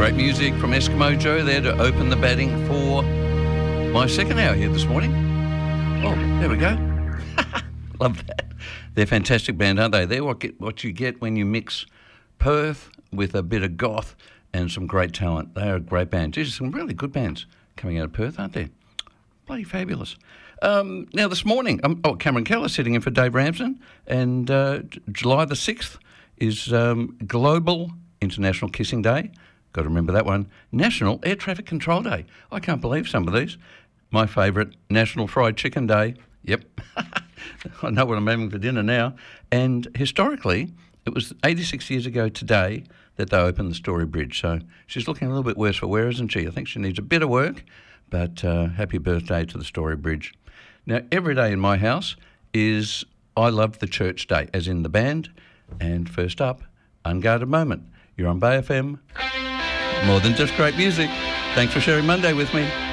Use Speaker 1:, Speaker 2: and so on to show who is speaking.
Speaker 1: Great music from Eskimo Joe there to open the batting for my second hour here this morning. Oh, there we go. Love that. They're a fantastic band, aren't they? They're what you get when you mix Perth with a bit of goth and some great talent. They are a great band. Geez, some really good bands coming out of Perth, aren't they? Bloody fabulous. Now, this morning, Cameron Keller sitting in for Dave Ramsden, and July the 6th is Global International Kissing Day. Got to remember that one. National Air Traffic Control Day. I can't believe some of these. My favourite, National Fried Chicken Day. Yep. I know what I'm having for dinner now. And historically, it was 86 years ago today that they opened the Story Bridge. So she's looking a little bit worse for wear, isn't she? I think she needs a bit of work, but happy birthday to the Story Bridge. Now, every day in my house is I Love the Church Day, as in the band. And first up, Unguarded Moment. You're on Bay FM. More than just great music. Thanks for sharing Monday with me.